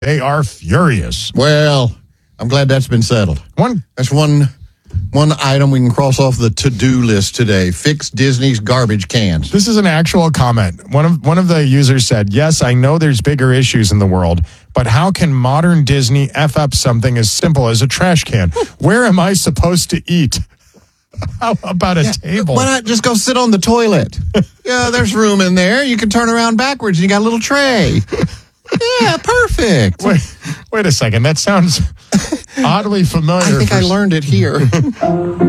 They are furious. Well, I'm glad that's been settled. That's one item we can cross off the to-do list today. Fix Disney's garbage cans. This is an actual comment. One of the users said, yes, I know there's bigger issues in the world, but how can modern Disney F up something as simple as a trash can? Where am I supposed to eat? How about a table? Why not just go sit on the toilet? Yeah, there's room in there. You can turn around backwards and you got a little tray. Yeah, perfect. Wait a second. That sounds oddly familiar. I think I learned it here.